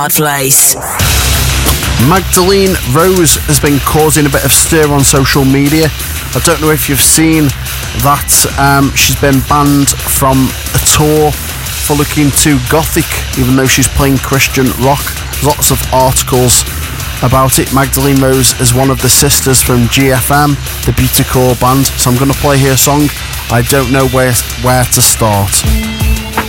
Place. Magdalene Rose has been causing a bit of stir on social media. I don't know if you've seen that she's been banned from a tour for looking too gothic, even though she's playing Christian rock. Lots of articles about it. Magdalene Rose is one of the sisters from GFM, the Beautycore band, so I'm going to play her song. I don't know where to start.